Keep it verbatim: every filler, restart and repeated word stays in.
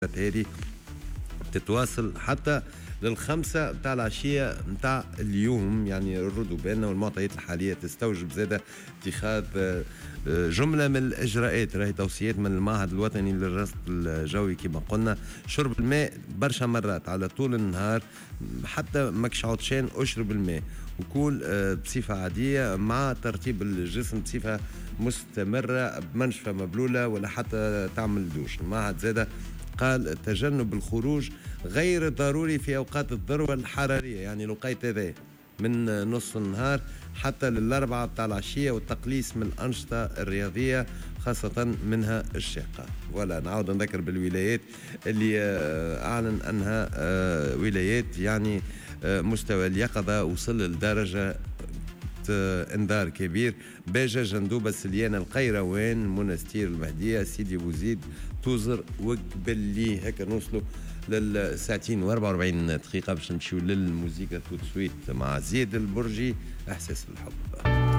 هذه تتواصل حتى للخمسة بتاع العشية بتاع اليوم. يعني الردوا بالنا والمعطيات الحالية تستوجب زادة اتخاذ جملة من الإجراءات. راهي توصيات من المعهد الوطني للرصد الجوي كما قلنا. شرب الماء برشا مرات على طول النهار، حتى ماكش عطشان اشرب الماء، وكل بصفة عادية مع ترتيب الجسم بصفة مستمرة بمنشفة مبلولة ولا حتى تعمل دوش. المعهد زادة قال تجنب الخروج غير ضروري في أوقات الذروة الحرارية، يعني لقيت هذا من نصف النهار حتى للأربعة بتاع العشية، والتقليص من الأنشطة الرياضية خاصة منها الشاقة. ولا نعود نذكر بالولايات اللي أعلن أنها ولايات يعني مستوى اليقظة وصل لدرجة انذار كبير. باجة، جندوبة، سليانة، القيروان، منستير، المهدية، سيدي بوزيد، توزر وقبلي. هكا نوصلوا للساعتين واربعة واربعين دقيقة باش نمشيو للموسيقى تو سويت مع زيد البرجي، احساس الحب.